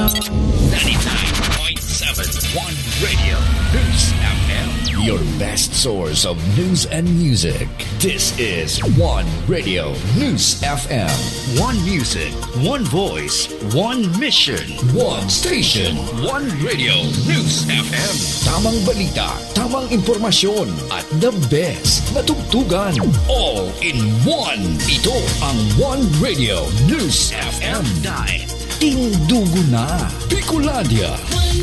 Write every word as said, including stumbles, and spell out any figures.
ninety-nine point seven One Radio News F M. Your best source of news and music. This is One Radio News F M. One music, one voice, one mission, one station, one Radio News F M. Tamang balita, tamang impormasyon, at the best na tugtugan. All in one. Ito ang One Radio News F M. Dahil Tindugo na, Bicolandia.